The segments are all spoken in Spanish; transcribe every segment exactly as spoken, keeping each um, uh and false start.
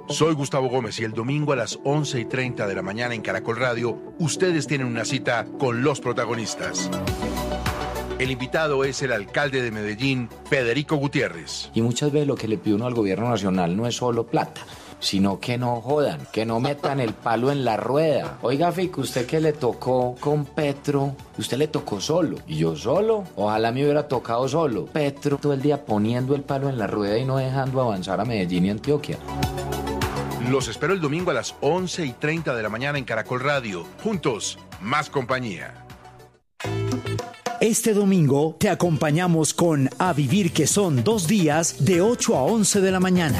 Soy Gustavo Gómez y el domingo a las once y treinta de la mañana en Caracol Radio, ustedes tienen una cita con los protagonistas. El invitado es el alcalde de Medellín, Federico Gutiérrez. Y muchas veces lo que le pide uno al gobierno nacional no es solo plata, sino que no jodan, que no metan el palo en la rueda. Oiga, Fico, usted que le tocó con Petro, usted le tocó solo. ¿Y yo solo? Ojalá me hubiera tocado solo. Petro todo el día poniendo el palo en la rueda y no dejando avanzar a Medellín y Antioquia. Los espero el domingo a las once y treinta de la mañana en Caracol Radio. Juntos, más compañía. Este domingo te acompañamos con A Vivir, que son dos días de ocho a once de la mañana.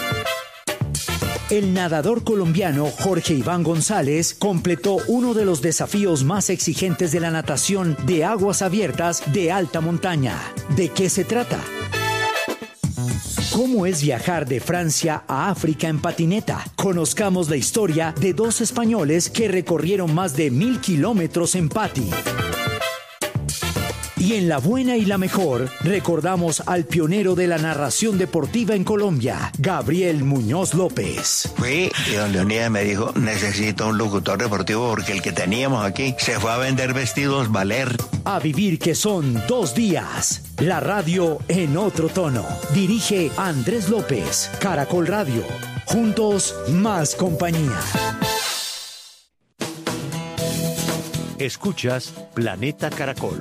El nadador colombiano Jorge Iván González completó uno de los desafíos más exigentes de la natación de aguas abiertas de alta montaña. ¿De qué se trata? ¿Cómo es viajar de Francia a África en patineta? Conozcamos la historia de dos españoles que recorrieron más de mil kilómetros en pati. Y en La Buena y la Mejor, recordamos al pionero de la narración deportiva en Colombia, Gabriel Muñoz López. Fui y don Leonidas me dijo, necesito un locutor deportivo porque el que teníamos aquí se fue a vender vestidos Valer. A Vivir, que son dos días. La radio en otro tono. Dirige Andrés López. Caracol Radio. Juntos, más compañía. Escuchas Planeta Caracol.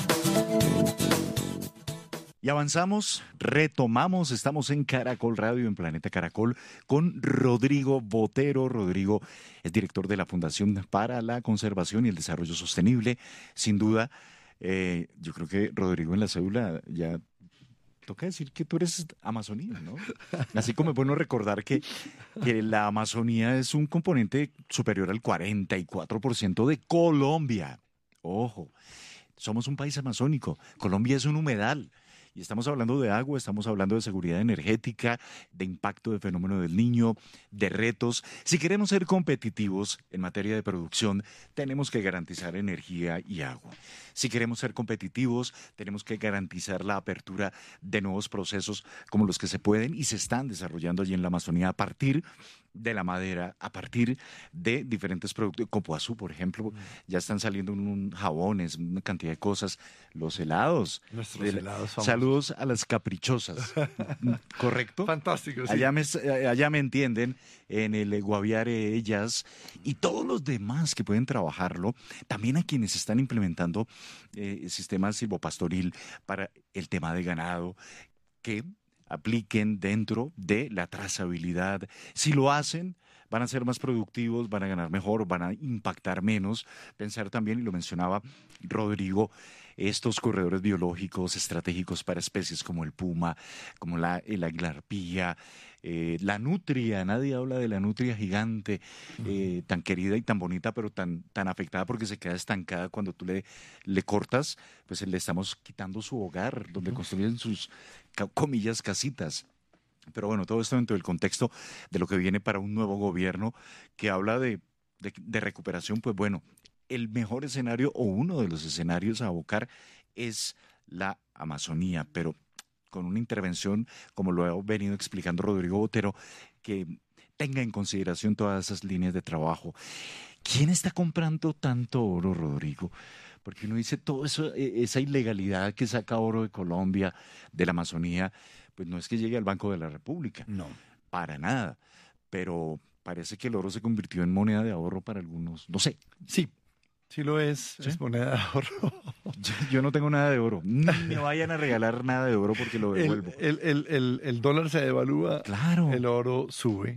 Y avanzamos, retomamos, estamos en Caracol Radio, en Planeta Caracol, con Rodrigo Botero. Rodrigo es director de la Fundación para la Conservación y el Desarrollo Sostenible. Sin duda, eh, yo creo que Rodrigo en la cédula ya toca decir que tú eres Amazonía, ¿no? Así como es bueno recordar que, que la Amazonía es un componente superior al cuarenta y cuatro por ciento de Colombia. Ojo, somos un país amazónico, Colombia es un humedal. Y estamos hablando de agua, estamos hablando de seguridad energética, de impacto del fenómeno del Niño, de retos. Si queremos ser competitivos en materia de producción, tenemos que garantizar energía y agua. Si queremos ser competitivos, tenemos que garantizar la apertura de nuevos procesos como los que se pueden y se están desarrollando allí en la Amazonía a partir de la madera, a partir de diferentes productos. Copoazú, por ejemplo, ya están saliendo un, un jabones, una cantidad de cosas. Los helados. Nuestros del, helados famosos. Saludos a las caprichosas. ¿Correcto? Fantástico, sí. Allá me, allá me entienden, en el Guaviare, ellas y todos los demás que pueden trabajarlo. También a quienes están implementando eh, sistemas silvopastoril para el tema de ganado, que apliquen dentro de la trazabilidad. Si lo hacen, van a ser más productivos, van a ganar mejor, van a impactar menos. Pensar también, y lo mencionaba Rodrigo, estos corredores biológicos estratégicos para especies como el puma, como la, el águila arpía, eh, la nutria. Nadie habla de la nutria gigante, eh, tan querida y tan bonita, pero tan, tan afectada porque se queda estancada cuando tú le, le cortas, pues le estamos quitando su hogar, donde uh-huh. construyen sus, comillas, casitas. Pero bueno, todo esto dentro del contexto de lo que viene para un nuevo gobierno que habla de, de, de recuperación. Pues bueno, el mejor escenario o uno de los escenarios a abocar es la Amazonía, pero con una intervención, como lo ha venido explicando Rodrigo Botero, que tenga en consideración todas esas líneas de trabajo. ¿Quién está comprando tanto oro, Rodrigo? Porque uno dice, todo eso, esa ilegalidad que saca oro de Colombia, de la Amazonía, pues no es que llegue al Banco de la República. No. Para nada. Pero parece que el oro se convirtió en moneda de ahorro para algunos. No sé. Sí, sí lo es. ¿Sí? Es moneda de ahorro. Yo, yo no tengo nada de oro. Ni me vayan a regalar nada de oro porque lo devuelvo. El, el, el, el dólar se devalúa. Claro. El oro sube.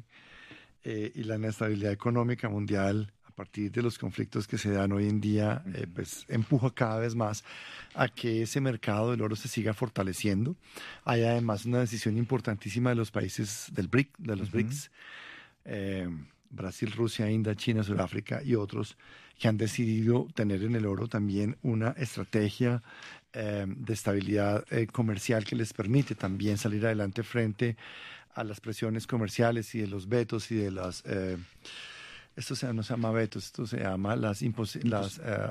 Eh, y la inestabilidad económica mundial, a partir de los conflictos que se dan hoy en día, eh, pues empuja cada vez más a que ese mercado del oro se siga fortaleciendo. Hay además una decisión importantísima de los países del B R I C, de los uh-huh. B R I C S, eh, Brasil, Rusia, India, China, Sudáfrica y otros, que han decidido tener en el oro también una estrategia eh, de estabilidad eh, comercial que les permite también salir adelante frente a las presiones comerciales y de los vetos y de las... Eh, esto se, no se llama vetos, esto se llama las, impos, las eh,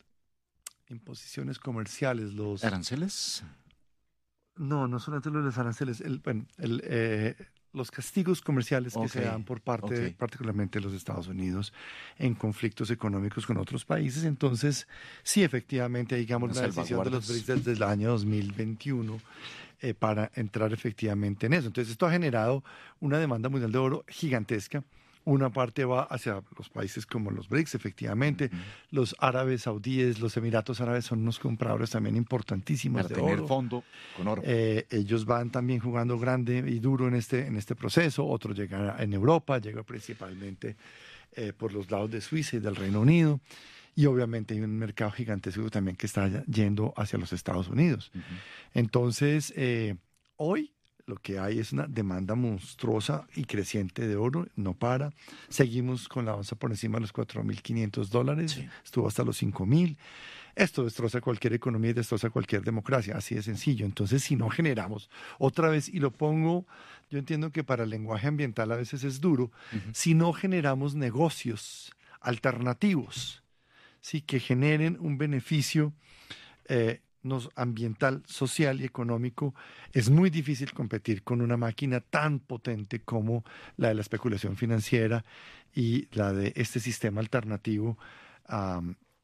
imposiciones comerciales. Los ¿Aranceles? No, no solamente los aranceles. El, bueno, el, eh, los castigos comerciales que Ok, se dan por parte, ok. particularmente de los Estados Unidos, en conflictos económicos con otros países. Entonces, sí, efectivamente, digamos, Unas la decisión de los salvaguardas. BRICS desde el año dos mil veintiuno eh, para entrar efectivamente en eso. Entonces, esto ha generado una demanda mundial de oro gigantesca. Una parte va hacia los países como los BRICS, efectivamente. Ujú. Los árabes saudíes, los Emiratos Árabes son unos compradores también importantísimos Para de tener oro. fondo con oro. Eh, ellos van también jugando grande y duro en este, en este proceso. Otro llega en Europa, llega principalmente eh, por los lados de Suiza y del Reino Unido. Y obviamente hay un mercado gigantesco también que está yendo hacia los Estados Unidos. Ujú. Entonces, eh, hoy lo que hay es una demanda monstruosa y creciente de oro, no para. Seguimos con la onza por encima de los cuatro mil quinientos dólares, Sí. estuvo hasta los cinco mil. Esto destroza cualquier economía y destroza cualquier democracia, así de sencillo. Entonces, si no generamos otra vez, y lo pongo, yo entiendo que para el lenguaje ambiental a veces es duro, Ujú. si no generamos negocios alternativos, sí, que generen un beneficio eh, nos, ambiental, social y económico, es muy difícil competir con una máquina tan potente como la de la especulación financiera y la de este sistema alternativo a,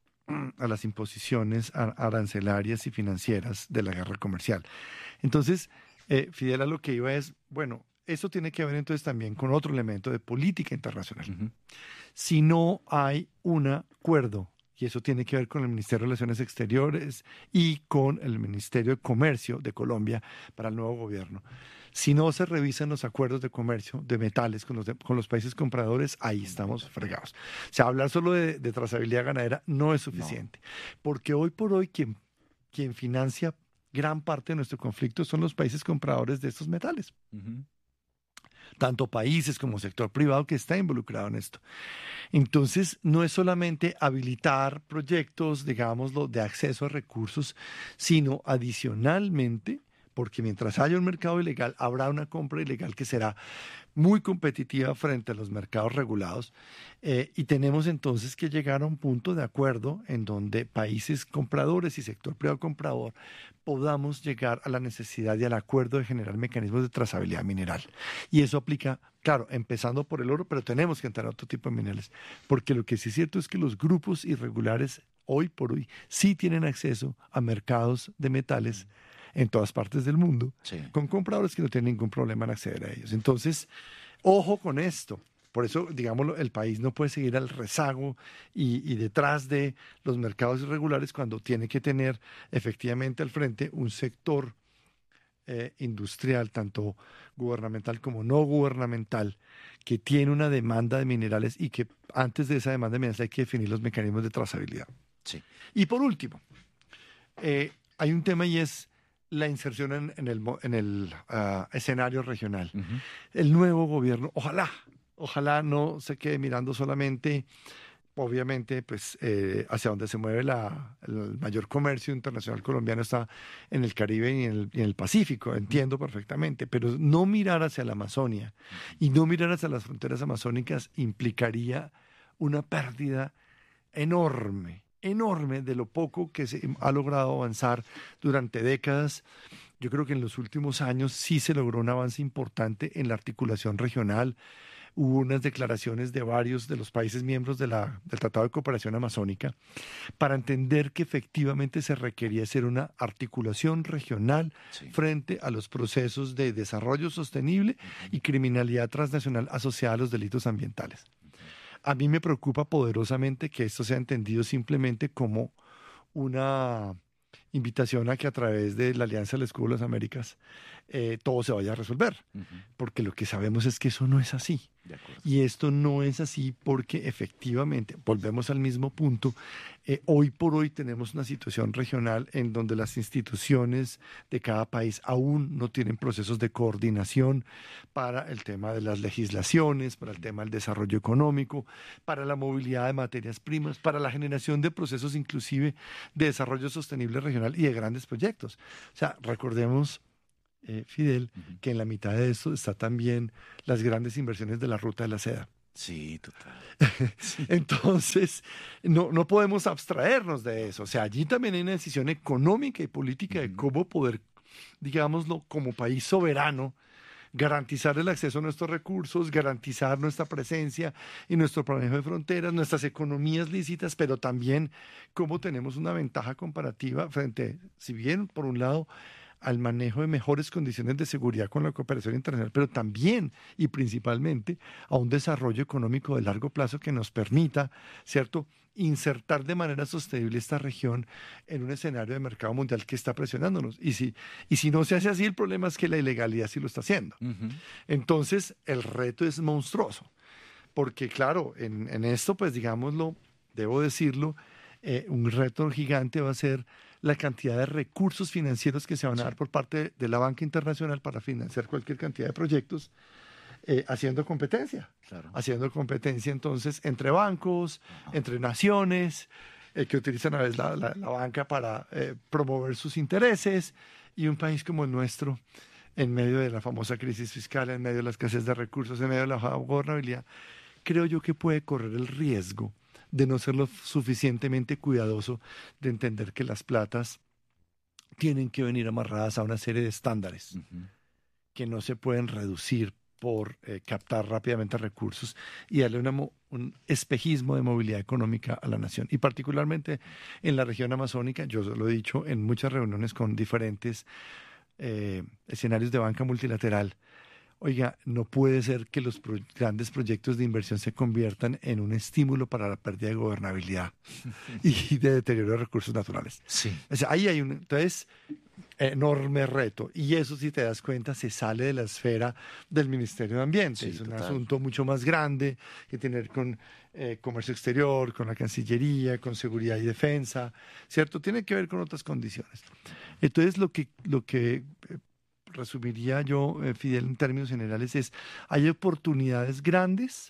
a las imposiciones arancelarias y financieras de la guerra comercial. Entonces, eh, Fidel, a lo que iba es, bueno, eso tiene que ver entonces también con otro elemento de política internacional. Ujú. Si no hay un acuerdo, y eso tiene que ver con el Ministerio de Relaciones Exteriores y con el Ministerio de Comercio de Colombia para el nuevo gobierno. Si no se revisan los acuerdos de comercio de metales con los, de, con los países compradores, ahí estamos fregados. O sea, hablar solo de, de trazabilidad ganadera no es suficiente, no. Porque hoy por hoy quien, quien financia gran parte de nuestro conflicto son los países compradores de estos metales. Ujú. Tanto países como sector privado que está involucrado en esto. Entonces, no es solamente habilitar proyectos, digámoslo, de acceso a recursos, sino adicionalmente, porque mientras haya un mercado ilegal, habrá una compra ilegal que será muy competitiva frente a los mercados regulados, eh, y tenemos entonces que llegar a un punto de acuerdo en donde países compradores y sector privado comprador podamos llegar a la necesidad y al acuerdo de generar mecanismos de trazabilidad mineral. Y eso aplica, claro, empezando por el oro, pero tenemos que entrar a otro tipo de minerales, porque lo que sí es cierto es que los grupos irregulares hoy por hoy sí tienen acceso a mercados de metales en todas partes del mundo, Sí. con compradores que no tienen ningún problema en acceder a ellos. Entonces, ojo con esto. Por eso, digámoslo, el país no puede seguir al rezago y, y detrás de los mercados irregulares cuando tiene que tener efectivamente al frente un sector eh, industrial, tanto gubernamental como no gubernamental, que tiene una demanda de minerales y que antes de esa demanda de minerales hay que definir los mecanismos de trazabilidad. Sí. Y por último, eh, hay un tema y es la inserción en, en el, en el uh, escenario regional. Ujú. El nuevo gobierno, ojalá, ojalá no se quede mirando solamente, obviamente, pues eh, hacia donde se mueve la, el mayor comercio internacional colombiano está en el Caribe y en el, y en el Pacífico, entiendo perfectamente, pero no mirar hacia la Amazonia y no mirar hacia las fronteras amazónicas implicaría una pérdida enorme, enorme de lo poco que se ha logrado avanzar durante décadas. Yo creo que en los últimos años sí se logró un avance importante en la articulación regional. Hubo unas declaraciones de varios de los países miembros de la, del Tratado de Cooperación Amazónica para entender que efectivamente se requería hacer una articulación regional Sí. frente a los procesos de desarrollo sostenible y criminalidad transnacional asociada a los delitos ambientales. A mí me preocupa poderosamente que esto sea entendido simplemente como una invitación a que a través de la Alianza del Escudo de las Américas eh, todo se vaya a resolver, Ujú. porque lo que sabemos es que eso no es así. De acuerdo. Y esto no es así porque efectivamente, volvemos al mismo punto, eh, hoy por hoy tenemos una situación regional en donde las instituciones de cada país aún no tienen procesos de coordinación para el tema de las legislaciones, para el tema del desarrollo económico, para la movilidad de materias primas, para la generación de procesos inclusive de desarrollo sostenible regional y de grandes proyectos. O sea, recordemos, Eh, Fidel, Ujú. que en la mitad de eso está también las grandes inversiones de la Ruta de la Seda. Sí, total. Entonces, no, no podemos abstraernos de eso. O sea, allí también hay una decisión económica y política de Ujú. cómo poder, digámoslo, como país soberano, garantizar el acceso a nuestros recursos, garantizar nuestra presencia y nuestro manejo de fronteras, nuestras economías lícitas, pero también cómo tenemos una ventaja comparativa frente, si bien por un lado, al manejo de mejores condiciones de seguridad con la cooperación internacional, pero también y principalmente a un desarrollo económico de largo plazo que nos permita, ¿cierto?, insertar de manera sostenible esta región en un escenario de mercado mundial que está presionándonos. Y si, y si no se hace así, el problema es que la ilegalidad sí lo está haciendo. Uh-huh. Entonces, el reto es monstruoso, porque claro, en, en esto, pues digámoslo, debo decirlo, eh, un reto gigante va a ser la cantidad de recursos financieros que se van a dar por parte de la banca internacional para financiar cualquier cantidad de proyectos, eh, haciendo competencia. Claro. Haciendo competencia entonces entre bancos, ajá, entre naciones, eh, que utilizan a veces la, la, la banca para eh, promover sus intereses, y un país como el nuestro, en medio de la famosa crisis fiscal, en medio de la escasez de recursos, en medio de la baja gobernabilidad, creo yo que puede correr el riesgo de no ser lo suficientemente cuidadoso de entender que las platas tienen que venir amarradas a una serie de estándares uh-huh, que no se pueden reducir por eh, captar rápidamente recursos y darle una, un espejismo de movilidad económica a la nación. Y particularmente en la región amazónica, yo lo he dicho en muchas reuniones con diferentes eh, escenarios de banca multilateral, oiga, no puede ser que los pro- grandes proyectos de inversión se conviertan en un estímulo para la pérdida de gobernabilidad y de deterioro de recursos naturales. Sí. O sea, ahí hay un entonces, enorme reto. Y eso, si te das cuenta, se sale de la esfera del Ministerio de Ambiente. Sí, es un total. asunto mucho más grande que tiene que ver con eh, comercio exterior, con la Cancillería, con seguridad y defensa, ¿cierto? Tiene que ver con otras condiciones. Entonces, lo que... Lo que eh, resumiría yo, eh, Fidel, en términos generales, es hay oportunidades grandes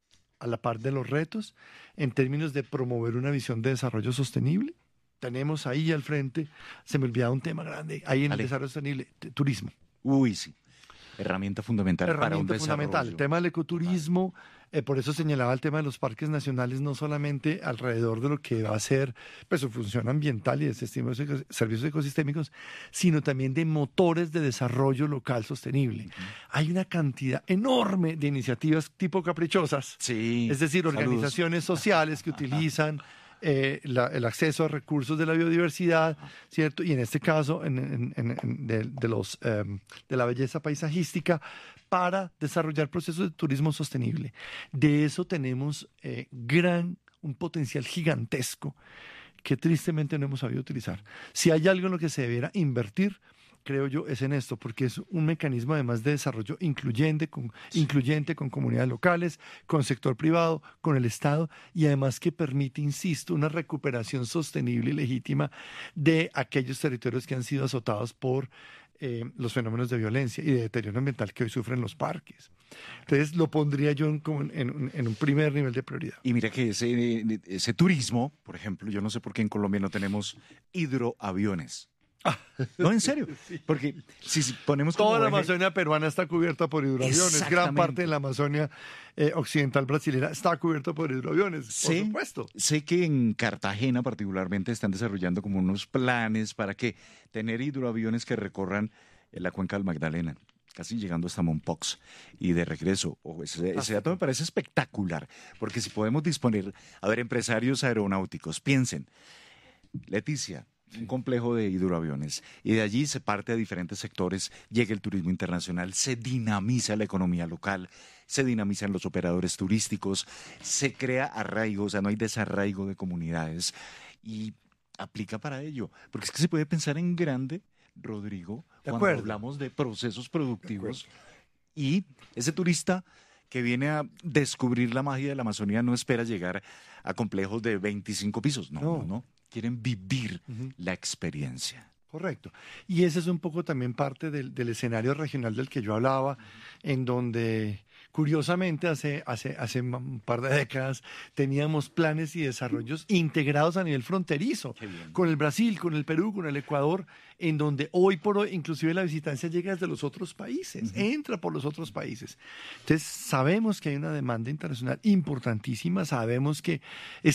a la par de los retos en términos de promover una visión de desarrollo sostenible. Tenemos ahí al frente, se me olvidaba un tema grande, ahí en Ale. el desarrollo sostenible, t- turismo. Uy, sí. Herramienta fundamental Herramienta para un fundamental. desarrollo. El tema del ecoturismo, eh, por eso señalaba el tema de los parques nacionales, no solamente alrededor de lo que va a ser pues, su función ambiental y de servicios, servicios ecosistémicos, sino también de motores de desarrollo local sostenible. Uh-huh. Hay una cantidad enorme de iniciativas tipo caprichosas, sí, es decir, saludos. organizaciones sociales que utilizan Eh, la, el acceso a recursos de la biodiversidad, ¿cierto? Y en este caso, en, en, en, en de, de, los, um, de la belleza paisajística, para desarrollar procesos de turismo sostenible. De eso tenemos eh, gran, un potencial gigantesco que tristemente no hemos sabido utilizar. Si hay algo en lo que se debiera invertir, creo yo, es en esto, porque es un mecanismo además de desarrollo incluyente con, sí. incluyente con comunidades locales, con sector privado, con el Estado, y además que permite, insisto, una recuperación sostenible y legítima de aquellos territorios que han sido azotados por eh, los fenómenos de violencia y de deterioro ambiental que hoy sufren los parques. Entonces lo pondría yo en, en, en, en un primer nivel de prioridad. Y mira que ese, ese turismo, por ejemplo, yo no sé por qué en Colombia no tenemos hidroaviones. No, en serio, porque si ponemos como toda la eje... Amazonia peruana está cubierta por hidroaviones, gran parte de la Amazonia eh, occidental brasileña está cubierta por hidroaviones, sé, por supuesto. Sé que en Cartagena particularmente están desarrollando como unos planes para que tener hidroaviones que recorran la cuenca del Magdalena, casi llegando hasta Mompox y de regreso. Oh, ese, ese dato me parece espectacular, porque si podemos disponer, a ver, empresarios aeronáuticos, piensen, Leticia, un complejo de hidroaviones, y de allí se parte a diferentes sectores, llega el turismo internacional, se dinamiza la economía local, se dinamizan los operadores turísticos, se crea arraigo, o sea, no hay desarraigo de comunidades, y aplica para ello, porque es que se puede pensar en grande, Rodrigo, de cuando acuerdo. hablamos de procesos productivos, y ese turista que viene a descubrir la magia de la Amazonía no espera llegar a complejos de veinticinco pisos, no, no, no. no. Quieren vivir uh-huh. la experiencia. Correcto. Y ese es un poco también parte del, del escenario regional del que yo hablaba, uh-huh. en donde, curiosamente, hace, hace, hace un par de décadas teníamos planes y desarrollos integrados a nivel fronterizo, con el Brasil, con el Perú, con el Ecuador, en donde hoy por hoy, inclusive la visitancia llega desde los otros países, uh-huh. entra por los otros países. Entonces, sabemos que hay una demanda internacional importantísima, sabemos que